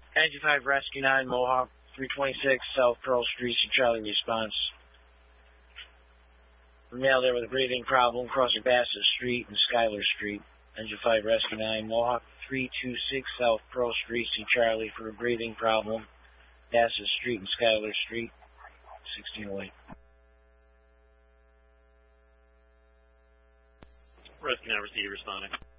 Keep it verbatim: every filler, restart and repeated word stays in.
Engine five Rescue nine, Mohawk, three twenty-six South Pearl Street, Charlie response. Male there with a breathing problem crossing Bassett Street and Schuyler Street. Engine five Rescue nine, Mohawk, three twenty-six South Pearl Street, see Charlie for a breathing problem. Bassett Street and Schuyler Street, sixteen oh eight. Rescue nine, receive responding.